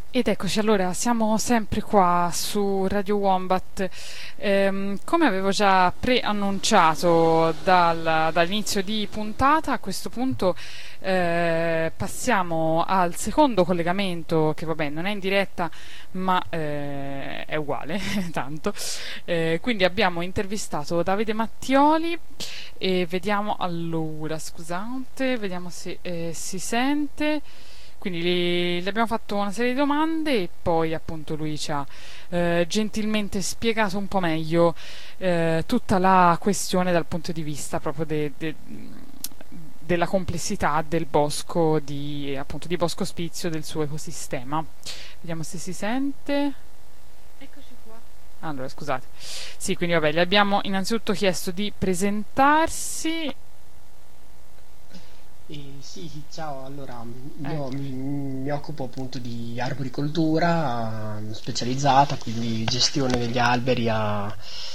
Ed eccoci, allora siamo sempre qua su Radio Wombat. Come avevo già preannunciato dall'inizio di puntata, a questo punto passiamo al secondo collegamento, che vabbè non è in diretta, ma è uguale, tanto. Quindi abbiamo intervistato Davide Mattioli e vediamo, allora, scusate, vediamo se si sente. Quindi gli abbiamo fatto una serie di domande e poi appunto lui ci ha gentilmente spiegato un po' meglio tutta la questione dal punto di vista proprio della complessità del bosco appunto di Bosco Spizio, del suo ecosistema. Vediamo se si sente. Eccoci qua. Allora, scusate. Sì, quindi vabbè, gli abbiamo innanzitutto chiesto di presentarsi. Sì, ciao, allora io Ecco. mi occupo appunto di arboricoltura specializzata, quindi gestione degli alberi a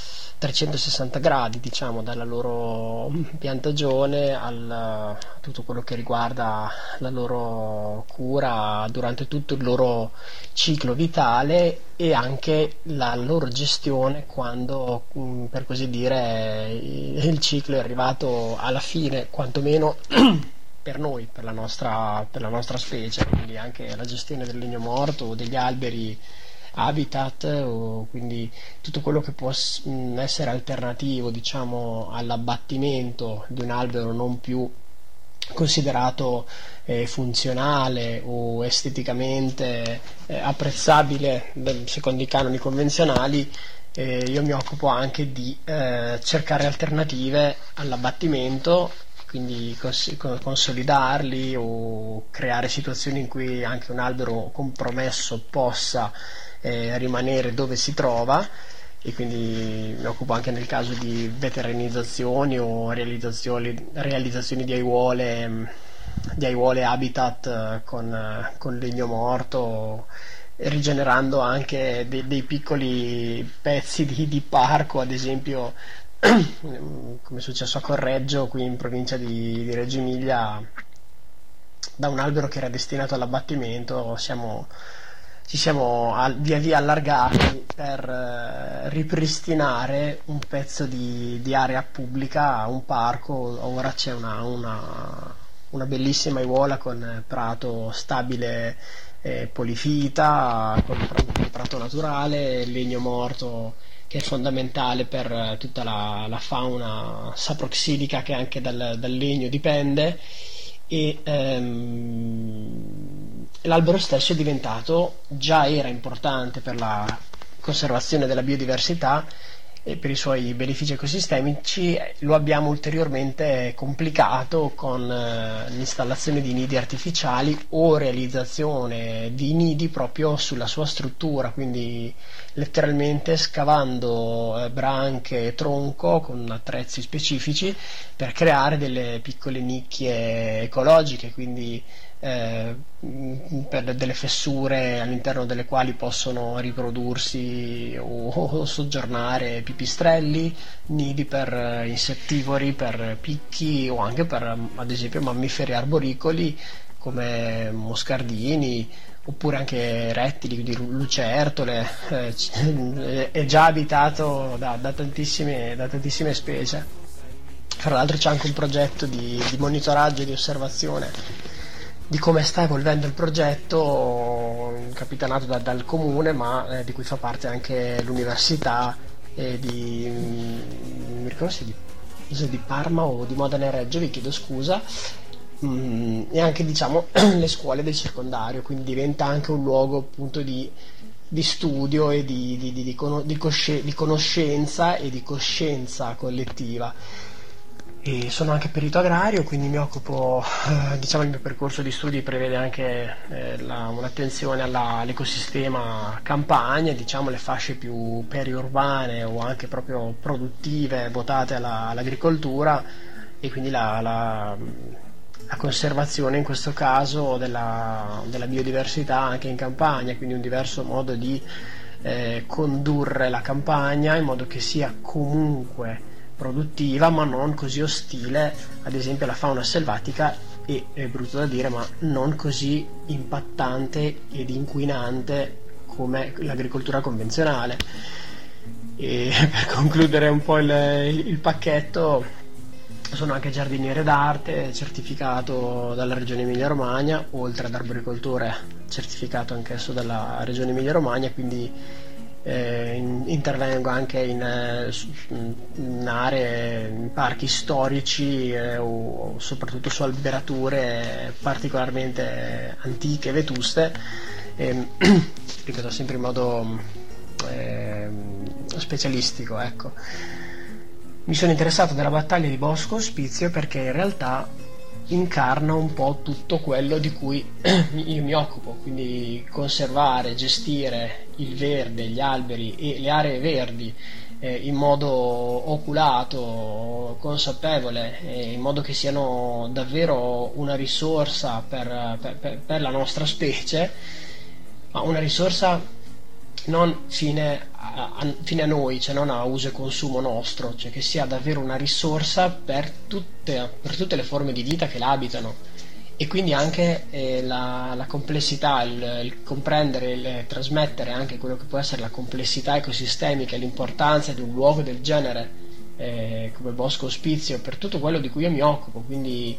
360 gradi, diciamo, dalla loro piantagione a tutto quello che riguarda la loro cura durante tutto il loro ciclo vitale e anche la loro gestione quando, per così dire, il ciclo è arrivato alla fine, quantomeno per noi, per la nostra specie, quindi anche la gestione del legno morto o degli alberi habitat, o quindi tutto quello che può essere alternativo, diciamo, all'abbattimento di un albero non più considerato funzionale o esteticamente apprezzabile secondo i canoni convenzionali. Io mi occupo anche di cercare alternative all'abbattimento, quindi consolidarli o creare situazioni in cui anche un albero compromesso possa rimanere dove si trova, e quindi mi occupo anche nel caso di veteranizzazioni o realizzazioni di aiuole habitat con legno morto, rigenerando anche dei piccoli pezzi di parco, ad esempio come è successo a Correggio, qui in provincia di Reggio Emilia, da un albero che era destinato all'abbattimento ci siamo via via allargati per ripristinare un pezzo di area pubblica, un parco. Ora c'è una bellissima aiuola con prato stabile, polifita, con il prato naturale, legno morto che è fondamentale per tutta la fauna saproxilica che anche dal legno dipende, e l'albero stesso è diventato, già era importante per la conservazione della biodiversità e per i suoi benefici ecosistemici, lo abbiamo ulteriormente complicato con l'installazione di nidi artificiali o realizzazione di nidi proprio sulla sua struttura, quindi letteralmente scavando branche e tronco con attrezzi specifici per creare delle piccole nicchie ecologiche, quindi per delle fessure all'interno delle quali possono riprodursi o soggiornare pipistrelli, nidi per insettivori, per picchi o anche per ad esempio mammiferi arboricoli come moscardini, oppure anche rettili, quindi lucertole. È già abitato da tantissime specie. Fra l'altro c'è anche un progetto di monitoraggio e di osservazione di come sta evolvendo il progetto, capitanato dal comune, ma di cui fa parte anche l'università mi ricordo se di Parma o di Modena e Reggio, vi chiedo scusa, e anche diciamo le scuole del circondario, quindi diventa anche un luogo appunto di studio e di conoscenza e di coscienza collettiva. E sono anche perito agrario, quindi mi occupo, diciamo il mio percorso di studi prevede anche un'attenzione all'ecosistema campagna, diciamo le fasce più periurbane o anche proprio produttive votate all'agricoltura, e quindi la conservazione in questo caso della biodiversità anche in campagna, quindi un diverso modo di condurre la campagna in modo che sia comunque produttiva ma non così ostile ad esempio alla fauna selvatica, e, è brutto da dire, ma non così impattante ed inquinante come l'agricoltura convenzionale. E per concludere un po' il pacchetto, sono anche giardiniere d'arte, certificato dalla Regione Emilia-Romagna, oltre ad arboricoltore certificato anch'esso dalla Regione Emilia-Romagna, quindi intervengo anche in aree, in parchi storici o soprattutto su alberature particolarmente antiche, vetuste, ripeto sempre in modo specialistico, ecco. Mi sono interessato della battaglia di Bosco Ospizio perché in realtà incarna un po' tutto quello di cui io mi occupo, quindi conservare, gestire il verde, gli alberi e le aree verdi in modo oculato, consapevole, in modo che siano davvero una risorsa per la nostra specie, ma una risorsa non fine a noi, cioè non a uso e consumo nostro, cioè che sia davvero una risorsa per tutte le forme di vita che la abitano. E quindi anche la complessità, il comprendere, il trasmettere anche quello che può essere la complessità ecosistemica e l'importanza di un luogo del genere come Bosco Ospizio per tutto quello di cui io mi occupo, quindi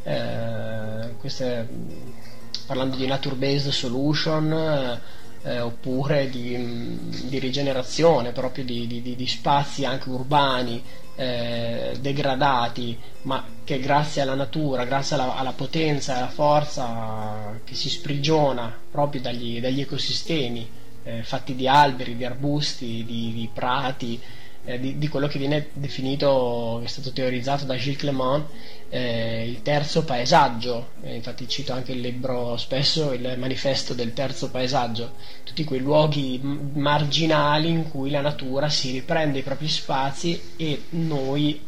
parlando di nature-based solution, oppure di rigenerazione proprio di spazi anche urbani degradati, ma che grazie alla natura, grazie alla potenza e alla forza che si sprigiona proprio dagli ecosistemi fatti di alberi, di arbusti, di prati, di quello che viene definito, che è stato teorizzato da Gilles Clément, il terzo paesaggio. Infatti cito anche il libro, spesso il manifesto del terzo paesaggio, tutti quei luoghi marginali in cui la natura si riprende i propri spazi e noi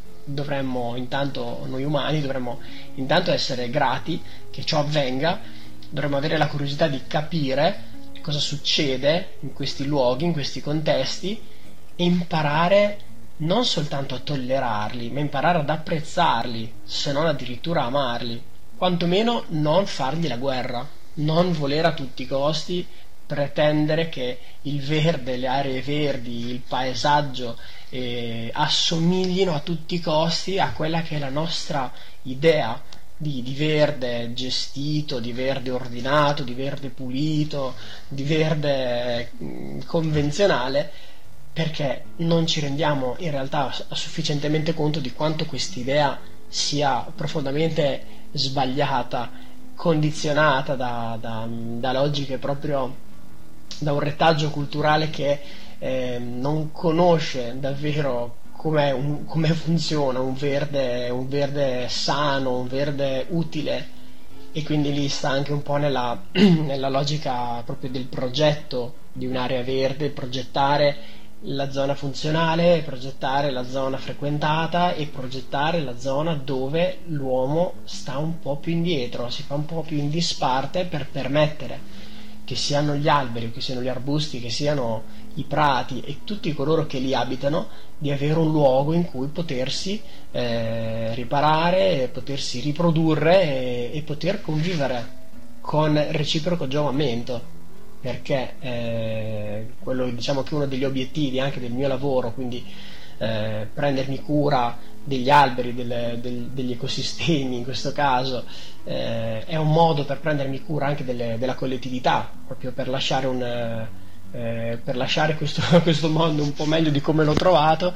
umani dovremmo intanto essere grati che ciò avvenga, dovremmo avere la curiosità di capire cosa succede in questi luoghi, in questi contesti, e imparare non soltanto a tollerarli, ma imparare ad apprezzarli, se non addirittura amarli, quantomeno non fargli la guerra, non volere a tutti i costi pretendere che il verde, le aree verdi, il paesaggio assomiglino a tutti i costi a quella che è la nostra idea di verde gestito, di verde ordinato, di verde pulito, di verde convenzionale, perché non ci rendiamo in realtà sufficientemente conto di quanto quest'idea sia profondamente sbagliata, condizionata da logiche proprio, da un retaggio culturale che non conosce davvero come funziona un verde sano, un verde utile, e quindi lì sta anche un po' nella logica proprio del progetto di un'area verde, progettare la zona funzionale, progettare la zona frequentata e progettare la zona dove l'uomo sta un po' più indietro, si fa un po' più in disparte per permettere che siano gli alberi, che siano gli arbusti, che siano i prati e tutti coloro che li abitano di avere un luogo in cui potersi riparare, potersi riprodurre e poter convivere con reciproco giovamento, perché quello, diciamo, che uno degli obiettivi anche del mio lavoro, quindi prendermi cura degli alberi, degli ecosistemi in questo caso, è un modo per prendermi cura anche della collettività, proprio per lasciare questo mondo un po' meglio di come l'ho trovato.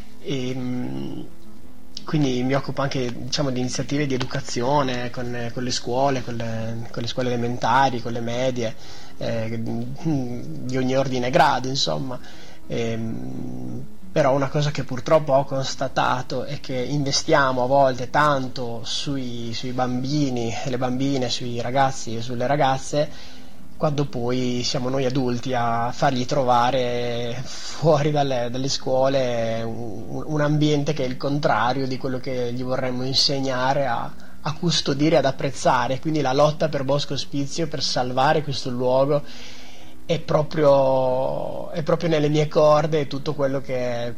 Quindi mi occupo anche, diciamo, di iniziative di educazione con le scuole, con le scuole elementari, con le medie, di ogni ordine e grado, insomma. Però una cosa che purtroppo ho constatato è che investiamo a volte tanto sui bambini e le bambine, sui ragazzi e sulle ragazze, quando poi siamo noi adulti a fargli trovare fuori dalle scuole un ambiente che è il contrario di quello che gli vorremmo insegnare a custodire, ad apprezzare. Quindi la lotta per Bosco Ospizio, per salvare questo luogo, è proprio nelle mie corde, è tutto quello che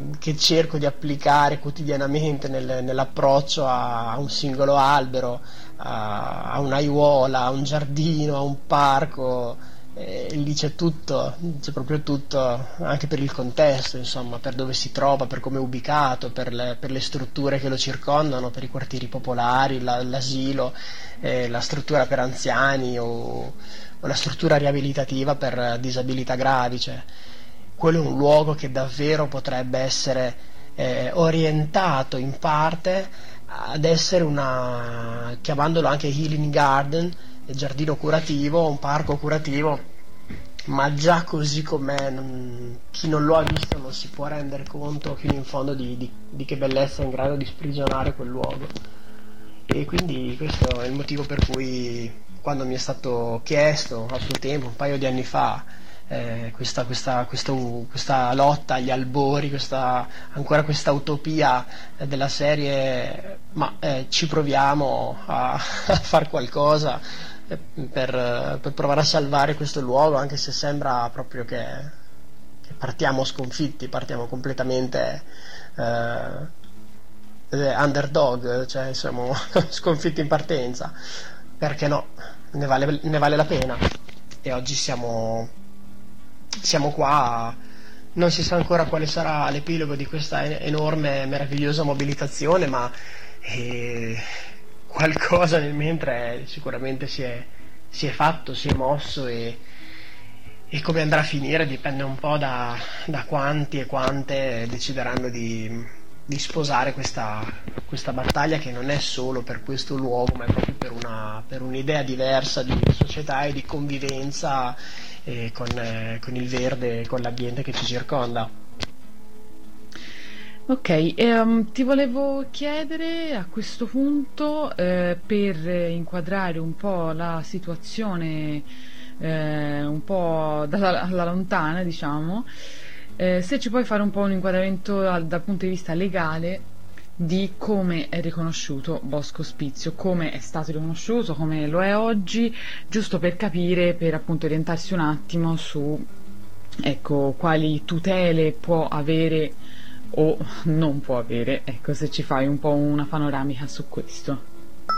cerco di applicare quotidianamente nell'approccio a un singolo albero, a un'aiuola, a un giardino, a un parco, lì c'è tutto, c'è proprio tutto, anche per il contesto, insomma, per dove si trova, per come è ubicato, per le strutture che lo circondano, per i quartieri popolari, l'asilo, la struttura per anziani o la struttura riabilitativa per disabilità gravi, cioè quello è un luogo che davvero potrebbe essere orientato in parte ad essere una, chiamandolo anche Healing Garden, giardino curativo, un parco curativo, ma già così com'è, chi non lo ha visto non si può rendere conto fino in fondo di che bellezza è in grado di sprigionare quel luogo. E quindi questo è il motivo per cui quando mi è stato chiesto a suo tempo, un paio di anni fa, questa lotta agli albori, ancora questa utopia della serie, ma ci proviamo a far qualcosa per provare a salvare questo luogo, anche se sembra proprio che partiamo sconfitti, partiamo completamente underdog, cioè siamo sconfitti in partenza. Perché no? Ne vale la pena. E oggi siamo qua, non si sa ancora quale sarà l'epilogo di questa enorme, meravigliosa mobilitazione, ma qualcosa nel mentre sicuramente si è fatto, si è mosso e come andrà a finire dipende un po' da quanti e quante decideranno di sposare questa battaglia, che non è solo per questo luogo, ma è proprio per un'idea diversa di società e di convivenza con il verde e con l'ambiente che ci circonda. Ok, ti volevo chiedere a questo punto, per inquadrare un po' la situazione, un po' alla lontana, diciamo, se ci puoi fare un po' un inquadramento dal punto di vista legale di come è riconosciuto Bosco Ospizio, come è stato riconosciuto, come lo è oggi, giusto per capire, per appunto orientarsi un attimo su, ecco, quali tutele può avere o non può avere, ecco, se ci fai un po' una panoramica su questo.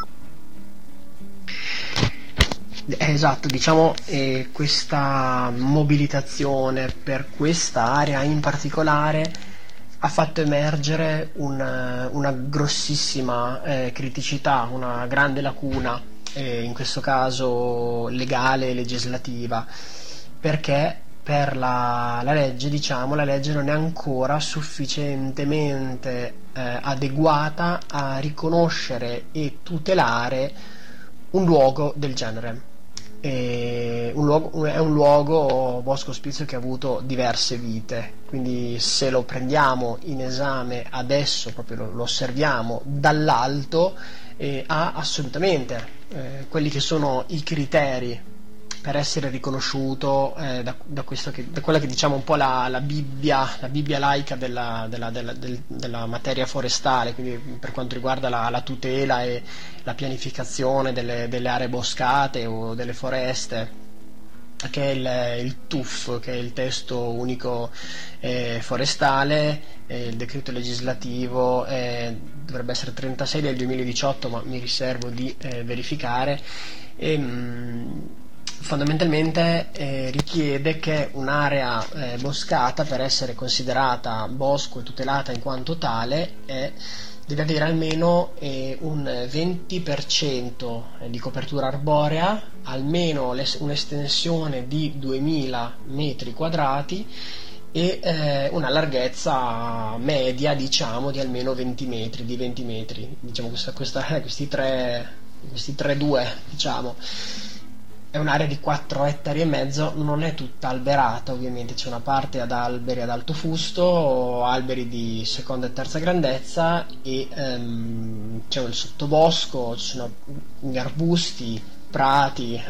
Esatto, diciamo questa mobilitazione per questa area in particolare ha fatto emergere una grossissima criticità, una grande lacuna, in questo caso legale e legislativa, perché per la legge, diciamo, la legge non è ancora sufficientemente adeguata a riconoscere e tutelare un luogo del genere. È un luogo, Bosco Ospizio, che ha avuto diverse vite, quindi se lo prendiamo in esame adesso, proprio lo osserviamo dall'alto, ha assolutamente quelli che sono i criteri per essere riconosciuto da quella che diciamo un po' la Bibbia laica della materia forestale, quindi per quanto riguarda la tutela e la pianificazione delle aree boscate o delle foreste, che è il TUF, che è il testo unico forestale, il decreto legislativo dovrebbe essere 36 del 2018, ma mi riservo di verificare. Fondamentalmente richiede che un'area boscata, per essere considerata bosco e tutelata in quanto tale, deve avere almeno un 20% di copertura arborea, almeno un'estensione di 2000 metri quadrati e una larghezza media, diciamo, di almeno 20 metri, diciamo questi tre due, diciamo. È un'area di 4 ettari e mezzo, non è tutta alberata, ovviamente c'è una parte ad alberi ad alto fusto, alberi di seconda e terza grandezza e c'è il sottobosco, ci sono gli arbusti, prati,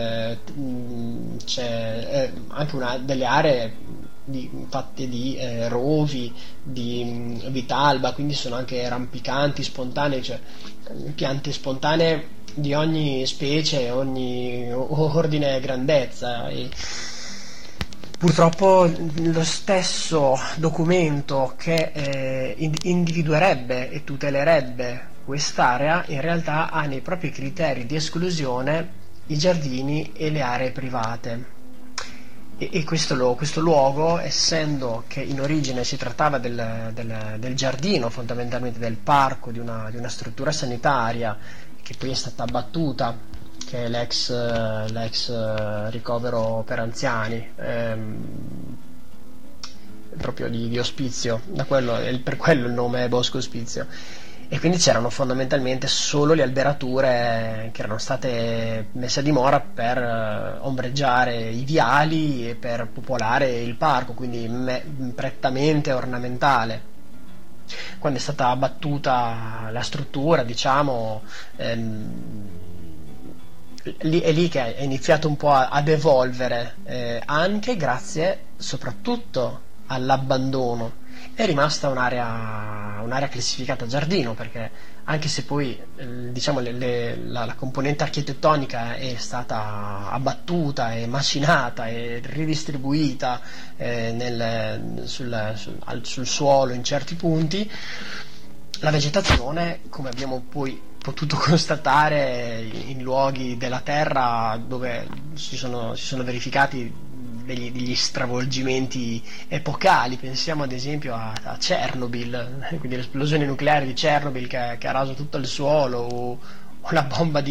c'è anche delle aree fatte di rovi, di vitalba, quindi sono anche rampicanti, spontanee, cioè piante spontanee di ogni specie, ogni ordine e grandezza. E purtroppo lo stesso documento che individuerebbe e tutelerebbe quest'area in realtà ha nei propri criteri di esclusione i giardini e le aree private. E questo luogo, essendo che in origine si trattava del giardino, fondamentalmente del parco, di una struttura sanitaria che poi è stata abbattuta, che è l'ex ricovero per anziani, proprio di Ospizio, per quello il nome è Bosco Ospizio. E quindi c'erano fondamentalmente solo le alberature che erano state messe a dimora per ombreggiare i viali e per popolare il parco, quindi prettamente ornamentale. Quando è stata abbattuta la struttura, diciamo, è lì che è iniziato un po' ad evolvere, anche grazie soprattutto all'abbandono. È rimasta un'area classificata giardino, perché anche se poi diciamo la componente architettonica è stata abbattuta e macinata e ridistribuita sul suolo in certi punti, la vegetazione, come abbiamo poi potuto constatare in luoghi della Terra dove si sono verificati degli stravolgimenti epocali, pensiamo ad esempio a Chernobyl, quindi l'esplosione nucleare di Chernobyl che ha raso tutto il suolo, o le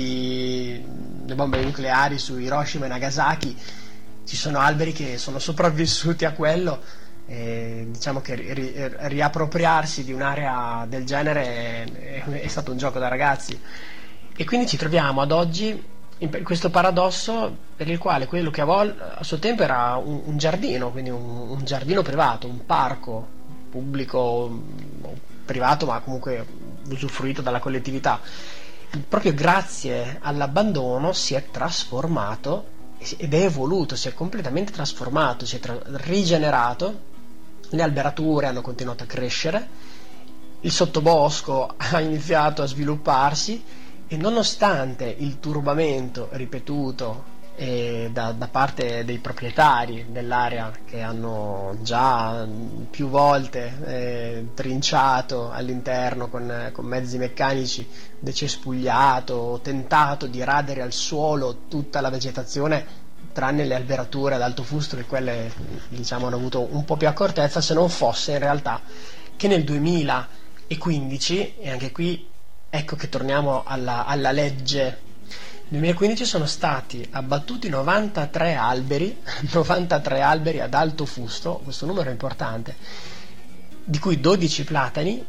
bombe nucleari su Hiroshima e Nagasaki. Ci sono alberi che sono sopravvissuti a quello, e diciamo che riappropriarsi di un'area del genere è stato un gioco da ragazzi, e quindi ci troviamo ad oggi in questo paradosso per il quale quello che a suo tempo era un giardino, quindi un giardino privato, un parco pubblico o privato, ma comunque usufruito dalla collettività, proprio grazie all'abbandono si è trasformato ed è evoluto, si è completamente trasformato, si è rigenerato. Le alberature hanno continuato a crescere, il sottobosco ha iniziato a svilupparsi, e nonostante il turbamento ripetuto da parte dei proprietari dell'area, che hanno già più volte trinciato all'interno con mezzi meccanici, decespugliato, tentato di radere al suolo tutta la vegetazione, tranne le alberature ad alto fusto, che quelle diciamo hanno avuto un po' più accortezza, se non fosse in realtà che nel 2015, e anche qui ecco che torniamo alla legge. Nel 2015 sono stati abbattuti 93 alberi, 93 alberi ad alto fusto, questo numero è importante, di cui 12 platani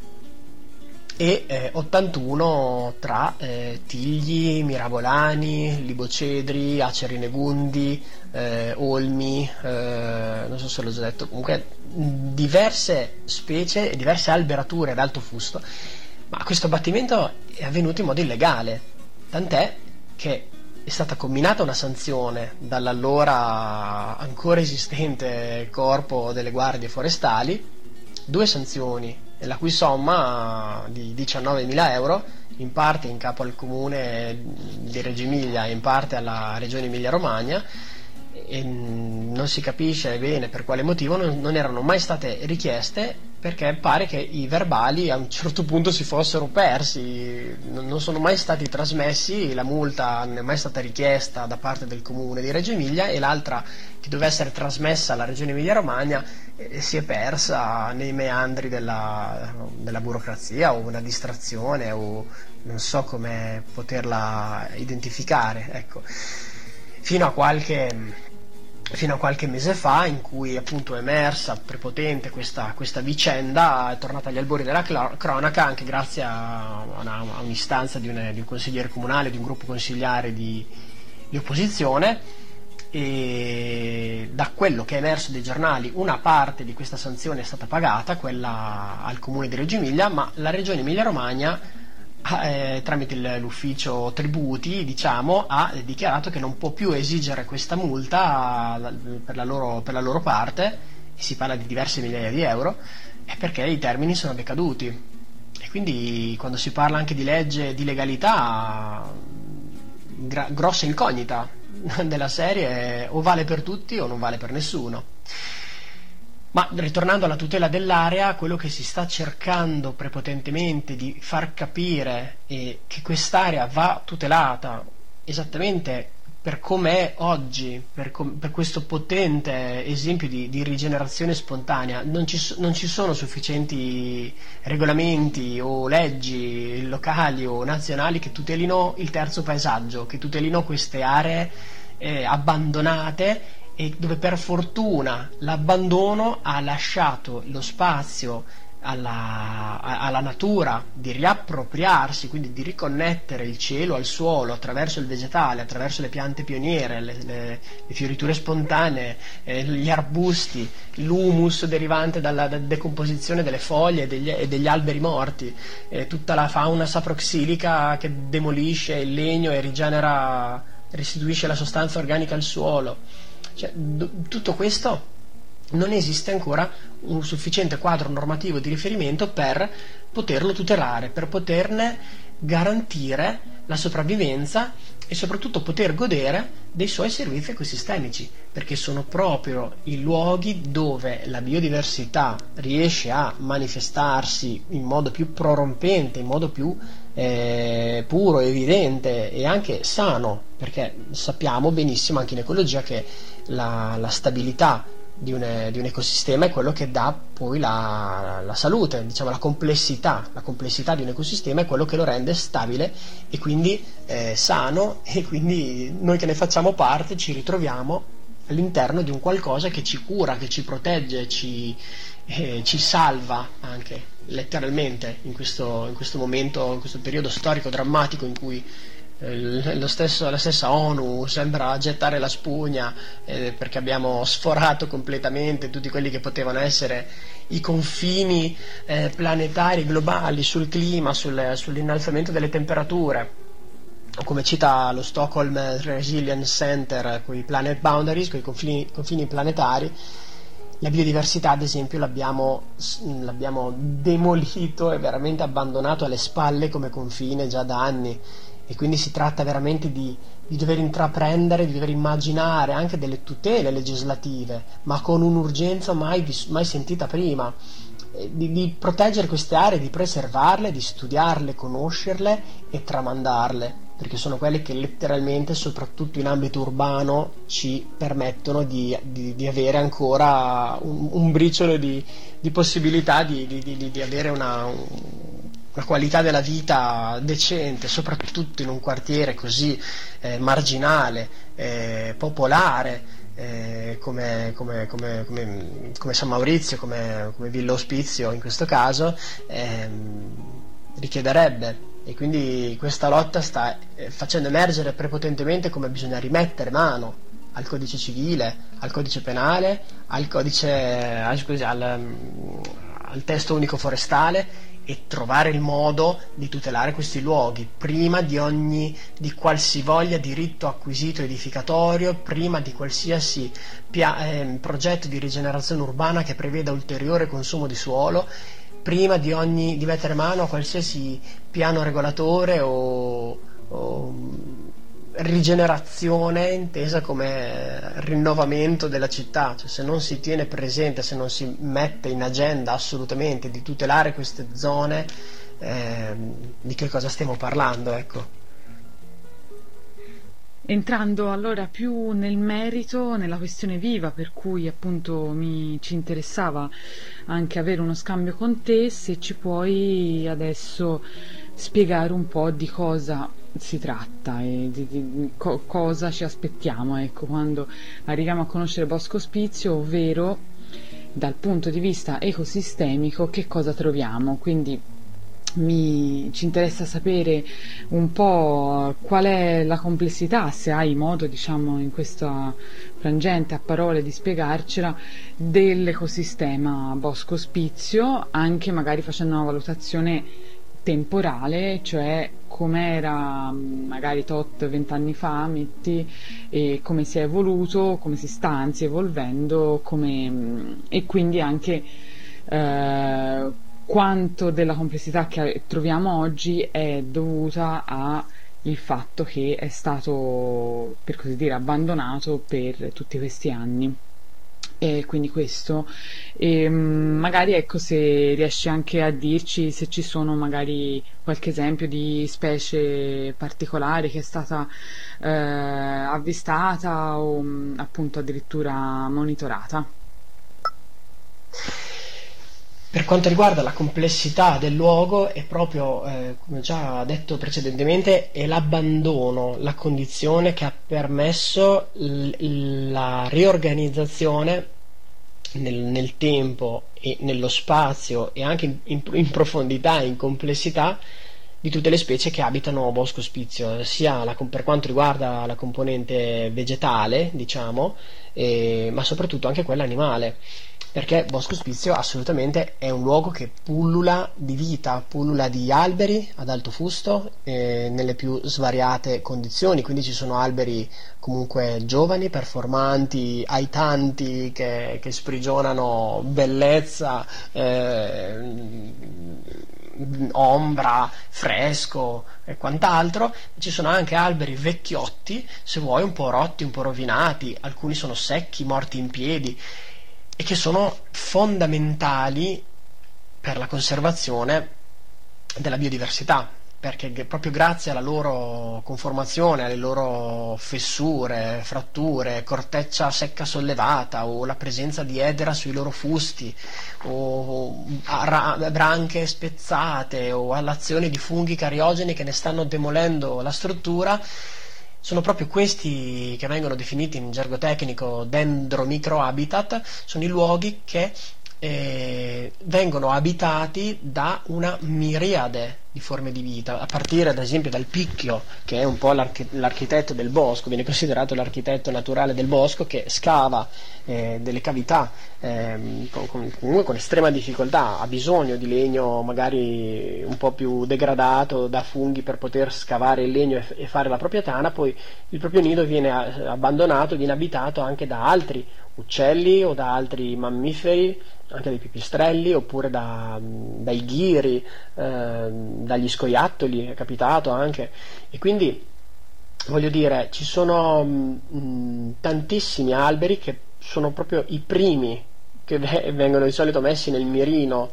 e 81 tra tigli, mirabolani, libocedri, aceri negundi, olmi, non so se l'ho già detto, comunque diverse specie e diverse alberature ad alto fusto. Ma questo abbattimento è avvenuto in modo illegale, tant'è che è stata comminata una sanzione dall'allora ancora esistente Corpo delle Guardie Forestali, 2 sanzioni, la cui somma di 19.000 euro, in parte in capo al comune di Reggio Emilia e in parte alla regione Emilia-Romagna, e non si capisce bene per quale motivo non erano mai state richieste, perché pare che i verbali a un certo punto si fossero persi, non sono mai stati trasmessi, la multa non è mai stata richiesta da parte del comune di Reggio Emilia, e l'altra che doveva essere trasmessa alla regione Emilia-Romagna si è persa nei meandri della burocrazia, o una distrazione, o non so come poterla identificare, ecco. Fino a qualche mese fa, in cui appunto è emersa prepotente questa vicenda, è tornata agli albori della cronaca anche grazie a un'istanza di un consigliere comunale, di un gruppo consigliare di opposizione, e da quello che è emerso dai giornali una parte di questa sanzione è stata pagata, quella al comune di Reggio Emilia, ma la regione Emilia-Romagna tramite l'ufficio tributi, diciamo, ha dichiarato che non può più esigere questa multa per la loro parte, e si parla di diverse migliaia di euro, perché i termini sono decaduti. E quindi quando si parla anche di legge, di legalità, grossa incognita della serie, o vale per tutti o non vale per nessuno. Ma ritornando alla tutela dell'area, quello che si sta cercando prepotentemente di far capire è che quest'area va tutelata esattamente per com'è oggi, per questo potente esempio di rigenerazione spontanea. Non ci sono sufficienti regolamenti o leggi locali o nazionali che tutelino il terzo paesaggio, che tutelino queste aree abbandonate, e dove per fortuna l'abbandono ha lasciato lo spazio alla natura di riappropriarsi, quindi di riconnettere il cielo al suolo attraverso il vegetale, attraverso le piante pioniere, le fioriture spontanee, gli arbusti, l'humus derivante dalla decomposizione delle foglie e degli alberi morti, tutta la fauna saproxilica che demolisce il legno e restituisce la sostanza organica al suolo. Cioè, tutto questo non esiste ancora un sufficiente quadro normativo di riferimento per poterlo tutelare, per poterne garantire la sopravvivenza e soprattutto poter godere dei suoi servizi ecosistemici, perché sono proprio i luoghi dove la biodiversità riesce a manifestarsi in modo più prorompente, in modo più puro, evidente e anche sano, perché sappiamo benissimo anche in ecologia che la stabilità di un ecosistema è quello che dà poi la salute, diciamo la complessità di un ecosistema è quello che lo rende stabile e quindi sano, e quindi noi che ne facciamo parte ci ritroviamo all'interno di un qualcosa che ci cura, che ci protegge, ci salva anche letteralmente in questo momento, in questo periodo storico drammatico in cui la stessa ONU sembra gettare la spugna perché abbiamo sforato completamente tutti quelli che potevano essere i confini planetari globali sul clima, sull'innalzamento delle temperature, come cita lo Stockholm Resilience Center, con i planet boundaries, con i confini planetari. La biodiversità, ad esempio, l'abbiamo demolito e veramente abbandonato alle spalle come confine già da anni, e quindi si tratta veramente di dover intraprendere, di dover immaginare anche delle tutele legislative, ma con un'urgenza mai sentita prima, di proteggere queste aree, di preservarle, di studiarle, conoscerle e tramandarle, perché sono quelle che letteralmente, soprattutto in ambito urbano, ci permettono di avere ancora un briciolo di possibilità di avere una qualità della vita decente, soprattutto in un quartiere così marginale, popolare, come San Maurizio, come Villa Ospizio in questo caso, richiederebbe. E quindi questa lotta sta facendo emergere prepotentemente come bisogna rimettere mano al codice civile, al codice penale, al testo unico forestale, e trovare il modo di tutelare questi luoghi prima di qualsivoglia diritto acquisito edificatorio, prima di qualsiasi progetto di rigenerazione urbana che preveda ulteriore consumo di suolo, prima di mettere mano a qualsiasi piano regolatore o rigenerazione intesa come rinnovamento della città. Cioè, se non si tiene presente, se non si mette in agenda assolutamente di tutelare queste zone, di che cosa stiamo parlando, ecco. Entrando allora più nel merito, nella questione viva, per cui appunto ci interessava anche avere uno scambio con te, se ci puoi adesso spiegare un po' di cosa si tratta e cosa ci aspettiamo, ecco, quando arriviamo a conoscere Bosco Ospizio, ovvero dal punto di vista ecosistemico che cosa troviamo. Quindi ci interessa sapere un po' qual è la complessità, se hai modo, diciamo, in questa frangente a parole di spiegarcela, dell'ecosistema Bosco Ospizio, anche magari facendo una valutazione temporale, cioè com'era magari tot 20 anni fa, metti, e come si è evoluto, come si sta anzi evolvendo, e quindi anche quanto della complessità che troviamo oggi è dovuta al fatto che è stato, per così dire, abbandonato per tutti questi anni. E quindi questo, e magari ecco se riesci anche a dirci se ci sono magari qualche esempio di specie particolare che è stata avvistata o appunto addirittura monitorata. Per quanto riguarda la complessità del luogo, è proprio, come già detto precedentemente, è l'abbandono, la condizione che ha permesso la riorganizzazione nel tempo e nello spazio e anche in profondità e in complessità di tutte le specie che abitano Bosco Ospizio, sia per quanto riguarda la componente vegetale, diciamo, ma soprattutto anche quella animale, perché Bosco Ospizio assolutamente è un luogo che pullula di vita, pullula di alberi ad alto fusto nelle più svariate condizioni, quindi ci sono alberi comunque giovani, performanti, aitanti, che sprigionano bellezza, ombra, fresco e quant'altro. Ci sono anche alberi vecchiotti, se vuoi un po' rotti, un po' rovinati, alcuni sono secchi, morti in piedi, e che sono fondamentali per la conservazione della biodiversità, perché proprio grazie alla loro conformazione, alle loro fessure, fratture, corteccia secca sollevata o la presenza di edera sui loro fusti o branche spezzate o all'azione di funghi cariogeni che ne stanno demolendo la struttura, sono proprio questi che vengono definiti in gergo tecnico dendromicrohabitat, sono i luoghi che vengono abitati da una miriade di forme di vita, a partire ad esempio dal picchio, che è un po' l'architetto del bosco, viene considerato l'architetto naturale del bosco, che scava delle cavità comunque con estrema difficoltà, ha bisogno di legno magari un po' più degradato da funghi per poter scavare il legno e fare la propria tana, poi il proprio nido viene abbandonato, viene abitato anche da altri uccelli o da altri mammiferi, anche dai pipistrelli, oppure dai ghiri, dagli scoiattoli, è capitato anche. E quindi voglio dire, ci sono tantissimi alberi che sono proprio i primi che vengono di solito messi nel mirino,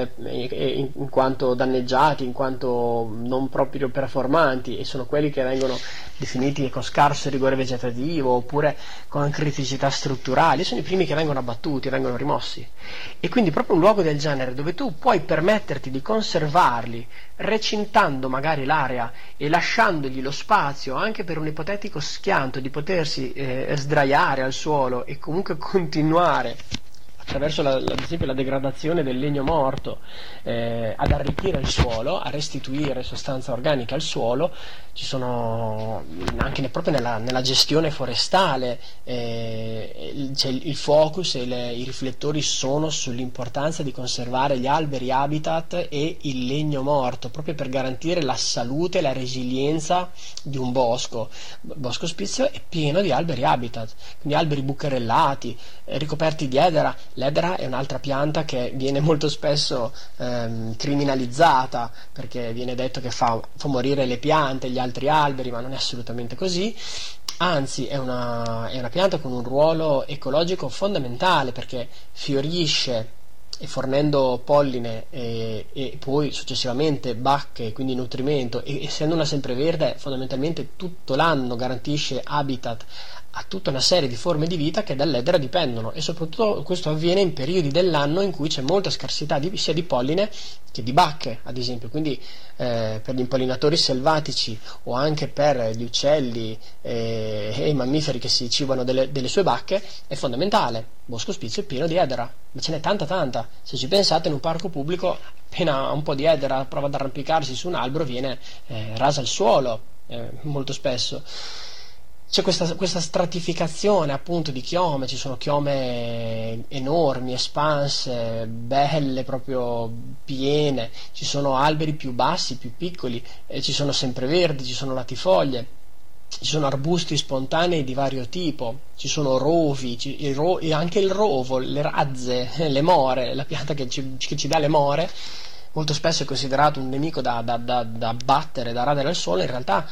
in quanto danneggiati, in quanto non proprio performanti, e sono quelli che vengono definiti con scarso rigore vegetativo oppure con criticità strutturali, sono i primi che vengono abbattuti, vengono rimossi. E quindi proprio un luogo del genere, dove tu puoi permetterti di conservarli recintando magari l'area e lasciandogli lo spazio anche per un ipotetico schianto di potersi sdraiare al suolo e comunque continuare attraverso ad esempio la degradazione del legno morto ad arricchire il suolo, a restituire sostanza organica al suolo. Ci sono anche proprio nella gestione forestale, c'è il focus e i riflettori sono sull'importanza di conservare gli alberi habitat e il legno morto, proprio per garantire la salute e la resilienza di un bosco. Bosco Ospizio è pieno di alberi habitat, quindi alberi bucherellati, ricoperti di edera. L'edera è un'altra pianta che viene molto spesso criminalizzata, perché viene detto che fa morire le piante, gli altri alberi, ma non è assolutamente così. Anzi, è una pianta con un ruolo ecologico fondamentale, perché fiorisce e fornendo polline e poi successivamente bacche, quindi nutrimento, e essendo una sempreverde fondamentalmente tutto l'anno garantisce habitat a tutta una serie di forme di vita che dall'edera dipendono, e soprattutto questo avviene in periodi dell'anno in cui c'è molta scarsità sia di polline che di bacche, ad esempio. Quindi per gli impollinatori selvatici o anche per gli uccelli e i mammiferi che si cibano delle sue bacche è fondamentale. Bosco Ospizio è pieno di edera, ma ce n'è tanta. Se ci pensate, in un parco pubblico appena un po' di edera prova ad arrampicarsi su un albero viene rasa al suolo, molto spesso. C'è questa stratificazione appunto di chiome, ci sono chiome enormi, espanse, belle, proprio piene, ci sono alberi più bassi, più piccoli, ci sono sempreverdi, ci sono latifoglie, ci sono arbusti spontanei di vario tipo, ci sono rovi, e anche il rovo, le razze, le more, la pianta che ci dà le more, molto spesso è considerato un nemico da abbattere, da radere al suolo. In realtà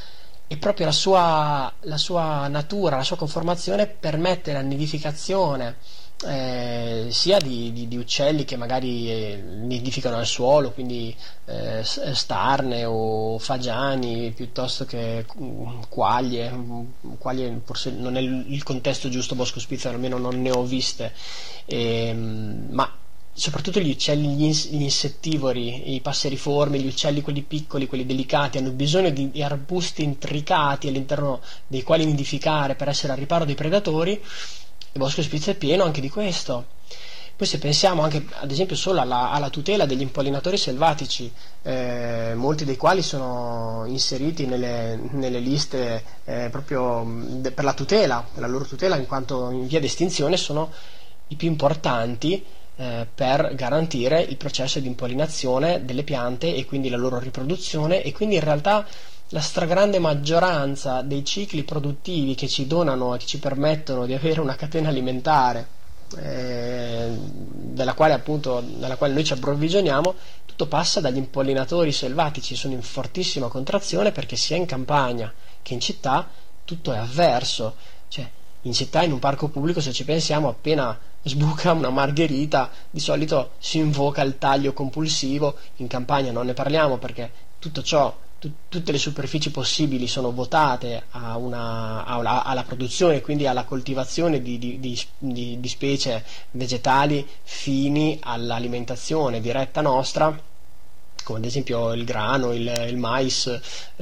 e proprio la sua natura, la sua conformazione permette la nidificazione sia di uccelli che magari nidificano al suolo, quindi starne o fagiani, piuttosto che quaglie. Quaglie forse non è il contesto giusto, bosco svizzero almeno non ne ho viste, ma soprattutto gli uccelli, gli insettivori, i passeriformi, gli uccelli quelli piccoli, quelli delicati, hanno bisogno di arbusti intricati all'interno dei quali nidificare per essere al riparo dei predatori. Il bosco svizzero è pieno anche di questo. Poi se pensiamo anche ad esempio solo alla tutela degli impollinatori selvatici, molti dei quali sono inseriti nelle liste proprio per la tutela, per la loro tutela, in quanto in via di estinzione, sono i più importanti per garantire il processo di impollinazione delle piante e quindi la loro riproduzione, e quindi in realtà la stragrande maggioranza dei cicli produttivi che ci donano e che ci permettono di avere una catena alimentare dalla quale noi ci approvvigioniamo, tutto passa dagli impollinatori selvatici. Sono in fortissima contrazione perché sia in campagna che in città tutto è avverso. Cioè, in città, in un parco pubblico, se ci pensiamo, appena sbuca una margherita di solito si invoca il taglio compulsivo. In campagna non ne parliamo perché tutto ciò, tutte le superfici possibili sono votate alla produzione, quindi alla coltivazione di specie vegetali fini all'alimentazione diretta nostra, come ad esempio il grano, il mais,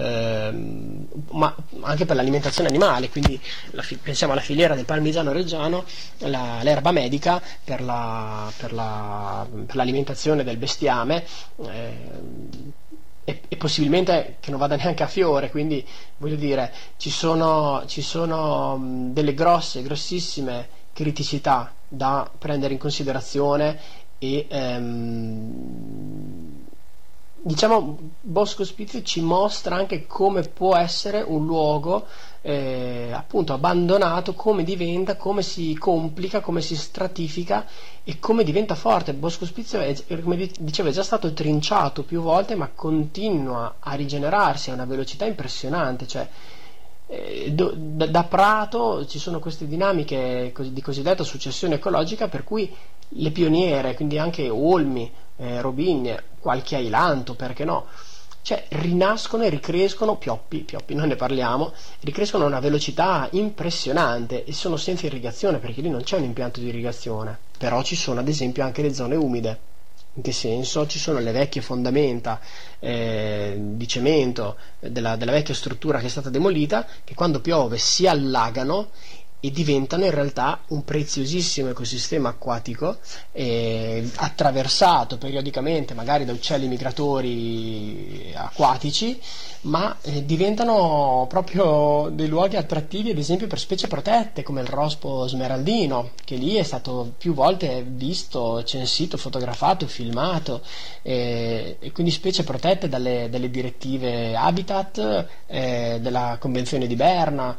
ma anche per l'alimentazione animale. Quindi pensiamo alla filiera del parmigiano reggiano, l'erba medica per l'alimentazione del bestiame, e possibilmente che non vada neanche a fiore. Quindi voglio dire, ci sono delle grossissime criticità da prendere in considerazione, e diciamo Bosco Ospizio ci mostra anche come può essere un luogo appunto abbandonato, come diventa, come si complica, come si stratifica e come diventa forte. Bosco Ospizio come dicevo, è già stato trinciato più volte, ma continua a rigenerarsi a una velocità impressionante. Cioè, da prato ci sono queste dinamiche di cosiddetta successione ecologica, per cui le pioniere, quindi anche olmi, robigne, qualche ailanto, perché no, cioè rinascono e ricrescono, pioppi non ne parliamo, ricrescono a una velocità impressionante, e sono senza irrigazione perché lì non c'è un impianto di irrigazione. Però ci sono ad esempio anche le zone umide. In che senso? Ci sono le vecchie fondamenta di cemento della vecchia struttura che è stata demolita, che quando piove si allagano e diventano in realtà un preziosissimo ecosistema acquatico, attraversato periodicamente magari da uccelli migratori acquatici, ma diventano proprio dei luoghi attrattivi ad esempio per specie protette come il rospo smeraldino, che lì è stato più volte visto, censito, fotografato, filmato, e quindi specie protette dalle direttive Habitat, della Convenzione di Berna,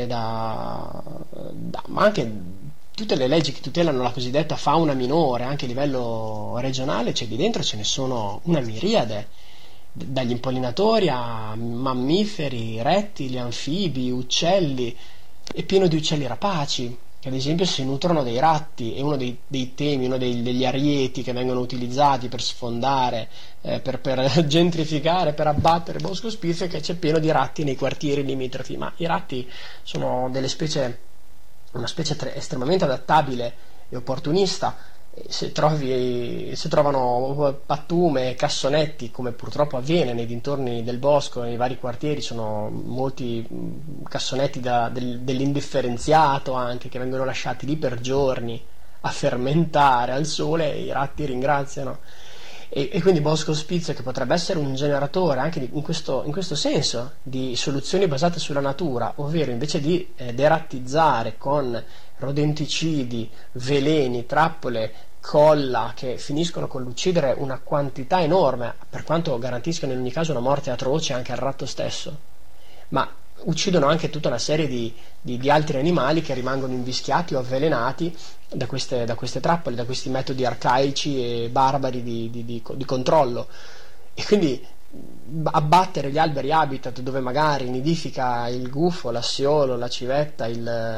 ma anche tutte le leggi che tutelano la cosiddetta fauna minore anche a livello regionale. Cioè, di dentro ce ne sono una miriade, dagli impollinatori a mammiferi, rettili, anfibi, uccelli, è pieno di uccelli rapaci che ad esempio si nutrono dei ratti. È uno dei temi, degli arieti che vengono utilizzati per sfondare, per gentrificare, per abbattere Bosco Ospizio, che c'è pieno di ratti nei quartieri limitrofi. Ma i ratti sono una specie estremamente adattabile e opportunista. Se trovano pattume, cassonetti, come purtroppo avviene nei dintorni del bosco, nei vari quartieri, sono molti cassonetti dell'indifferenziato anche, che vengono lasciati lì per giorni a fermentare al sole, e i ratti ringraziano. E quindi Bosco Ospizio, che potrebbe essere un generatore anche in questo senso di soluzioni basate sulla natura, ovvero invece di derattizzare con rodenticidi, veleni, trappole, colla, che finiscono con l'uccidere una quantità enorme, per quanto garantiscano in ogni caso una morte atroce anche al ratto stesso, ma uccidono anche tutta una serie di altri animali che rimangono invischiati o avvelenati da queste trappole, da questi metodi arcaici e barbari di controllo. E quindi abbattere gli alberi habitat dove magari nidifica il gufo, l'assiolo, la civetta,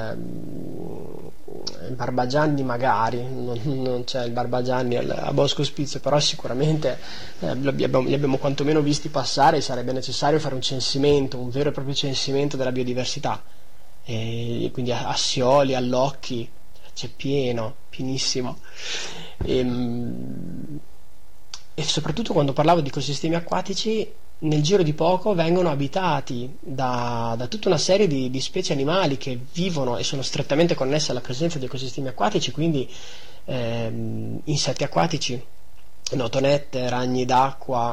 il barbagianni magari, non c'è il barbagianni a Bosco Ospizio, però sicuramente li abbiamo quantomeno visti passare, sarebbe necessario fare un censimento, un vero e proprio censimento della biodiversità, e quindi assioli, allocchi, c'è pienissimo. E soprattutto quando parlavo di ecosistemi acquatici, nel giro di poco vengono abitati da tutta una serie di specie animali che vivono e sono strettamente connesse alla presenza di ecosistemi acquatici, quindi insetti acquatici, notonette, ragni d'acqua,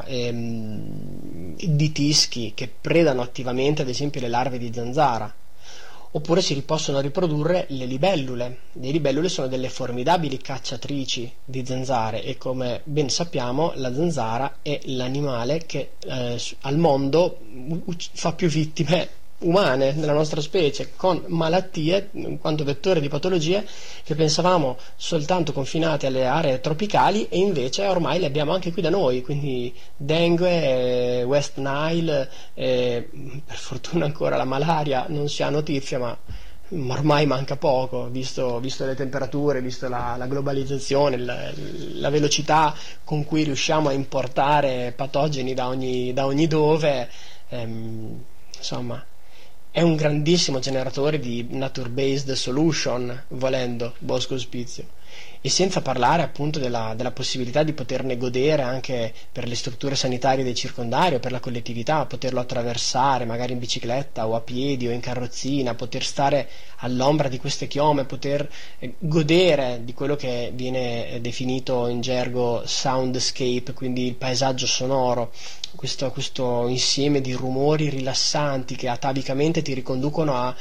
ditischi che predano attivamente ad esempio le larve di zanzara. Oppure si possono riprodurre le libellule. Le libellule sono delle formidabili cacciatrici di zanzare e, come ben sappiamo, la zanzara è l'animale che al mondo fa più vittime umane nella nostra specie, con malattie in quanto vettore di patologie che pensavamo soltanto confinate alle aree tropicali, e invece ormai le abbiamo anche qui da noi, quindi dengue, West Nile, per fortuna ancora la malaria non si ha notizia, ma ormai manca poco, visto le temperature, visto la globalizzazione, la velocità con cui riusciamo a importare patogeni da ogni dove, insomma è un grandissimo generatore di nature-based solution, volendo, Bosco Ospizio. E senza parlare appunto della possibilità di poterne godere anche per le strutture sanitarie dei circondari o per la collettività, poterlo attraversare magari in bicicletta o a piedi o in carrozzina, poter stare all'ombra di queste chiome, poter godere di quello che viene definito in gergo soundscape, quindi il paesaggio sonoro, questo insieme di rumori rilassanti che atavicamente ti riconducono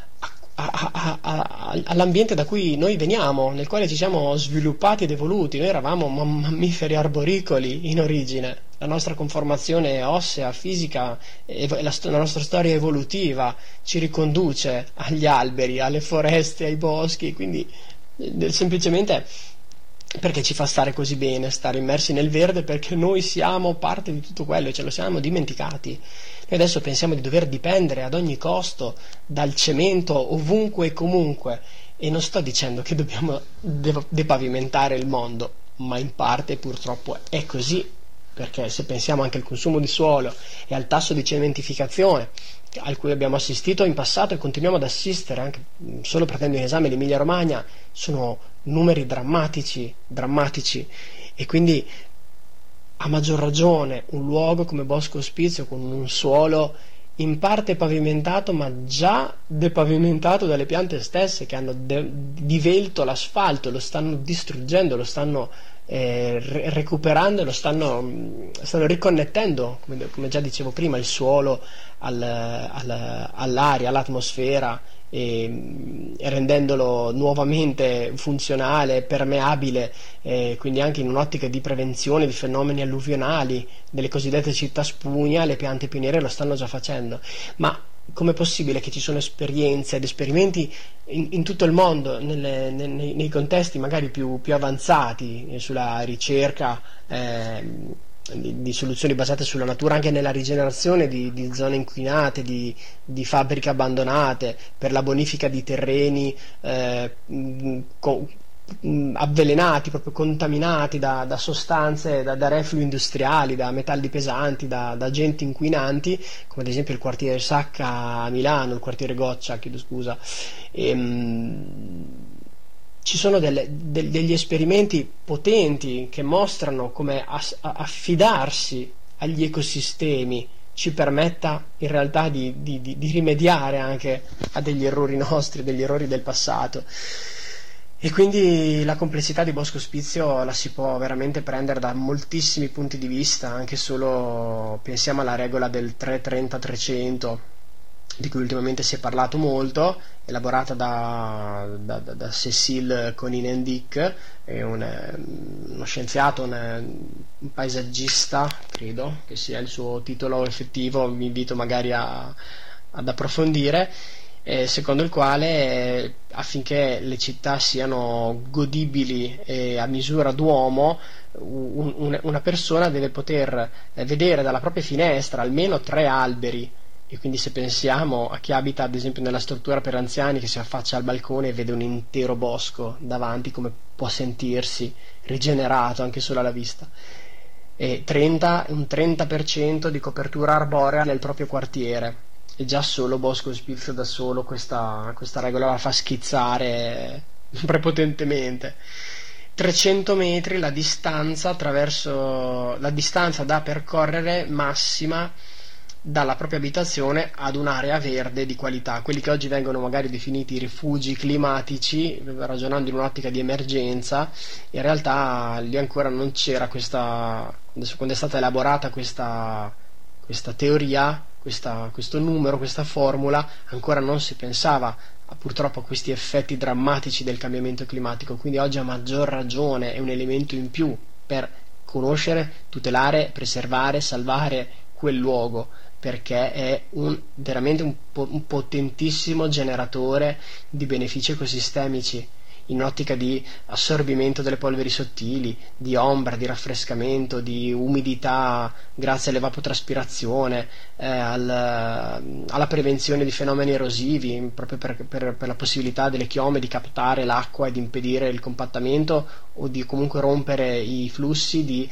all'ambiente da cui noi veniamo, nel quale ci siamo sviluppati ed evoluti. Noi eravamo mammiferi arboricoli in origine, la nostra conformazione ossea, fisica, la nostra storia evolutiva ci riconduce agli alberi, alle foreste, ai boschi, quindi semplicemente perché ci fa stare così bene, stare immersi nel verde, perché noi siamo parte di tutto quello e ce lo siamo dimenticati. Noi adesso pensiamo di dover dipendere ad ogni costo dal cemento ovunque e comunque, e non sto dicendo che dobbiamo depavimentare il mondo, ma in parte purtroppo è così, perché se pensiamo anche al consumo di suolo e al tasso di cementificazione al cui abbiamo assistito in passato e continuiamo ad assistere, anche solo prendendo in esame l'Emilia Romagna, sono numeri drammatici, e quindi a maggior ragione un luogo come Bosco Ospizio, con un suolo in parte pavimentato ma già depavimentato dalle piante stesse che hanno divelto l'asfalto, lo stanno distruggendo, lo stanno recuperando, lo stanno riconnettendo, come già dicevo prima, il suolo all'aria, all'atmosfera, e rendendolo nuovamente funzionale, permeabile, quindi anche in un'ottica di prevenzione di fenomeni alluvionali, delle cosiddette città spugna. Le piante pioniere lo stanno già facendo, ma com'è possibile che ci sono esperienze ed esperimenti in tutto il mondo, nei contesti magari più avanzati, sulla ricerca di soluzioni basate sulla natura, anche nella rigenerazione di zone inquinate, di fabbriche abbandonate, per la bonifica di terreni avvelenati, proprio contaminati da sostanze, da reflui industriali, da metalli pesanti, da agenti inquinanti, come ad esempio il quartiere Sacca a Milano, il quartiere Goccia, chiedo scusa. Ci sono degli esperimenti potenti che mostrano come affidarsi agli ecosistemi ci permetta in realtà di rimediare anche a degli errori nostri, degli errori del passato. E quindi la complessità di Bosco Ospizio la si può veramente prendere da moltissimi punti di vista, anche solo pensiamo alla regola del 3-30-300, di cui ultimamente si è parlato molto, elaborata da Cécile Coninendic, uno scienziato, un paesaggista, credo che sia il suo titolo effettivo, vi invito magari ad approfondire. secondo il quale affinché le città siano godibili e a misura d'uomo, una persona deve poter vedere dalla propria finestra almeno 3 alberi. E quindi se pensiamo a chi abita ad esempio nella struttura per anziani, che si affaccia al balcone e vede un intero bosco davanti, come può sentirsi rigenerato anche solo alla vista. E un 30% di copertura arborea nel proprio quartiere, e già solo Bosco Spizio da solo questa regola la fa schizzare prepotentemente. 300 metri la distanza da percorrere massima dalla propria abitazione ad un'area verde di qualità, quelli che oggi vengono magari definiti rifugi climatici, ragionando in un'ottica di emergenza. In realtà lì ancora non c'era questa, adesso quando è stata elaborata questa teoria, questo numero, questa formula, ancora non si pensava purtroppo a questi effetti drammatici del cambiamento climatico, quindi oggi a maggior ragione è un elemento in più per conoscere, tutelare, preservare, salvare quel luogo, perché è veramente un potentissimo generatore di benefici ecosistemici, in ottica di assorbimento delle polveri sottili, di ombra, di raffrescamento, di umidità grazie all'evapotraspirazione, alla prevenzione di fenomeni erosivi, proprio per la possibilità delle chiome di captare l'acqua e di impedire il compattamento o di comunque rompere i flussi, di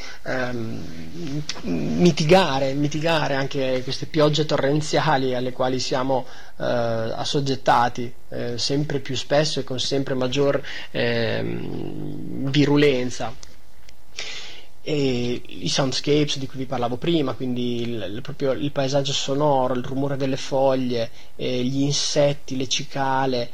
mitigare anche queste piogge torrenziali alle quali siamo assoggettati sempre più spesso e con sempre maggior virulenza. E i soundscapes di cui vi parlavo prima, quindi proprio il paesaggio sonoro, il rumore delle foglie, gli insetti, le cicale,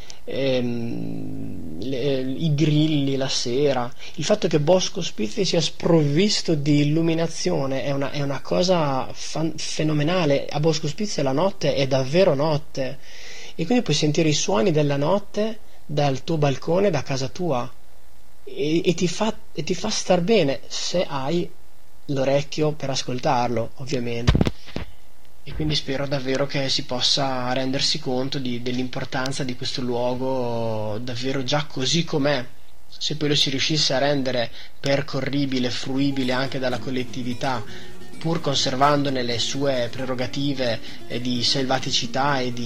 i grilli la sera, il fatto che Bosco Ospizio sia sprovvisto di illuminazione è una cosa fenomenale. A Bosco Ospizio la notte è davvero notte, e quindi puoi sentire i suoni della notte dal tuo balcone, da casa tua, e ti fa star bene se hai l'orecchio per ascoltarlo, ovviamente. E quindi spero davvero che si possa rendersi conto dell'importanza di questo luogo davvero già così com'è. Se poi lo si riuscisse a rendere percorribile, fruibile anche dalla collettività, pur conservandone le sue prerogative di selvaticità e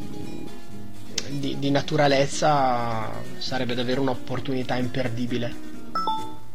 di naturalezza, sarebbe davvero un'opportunità imperdibile.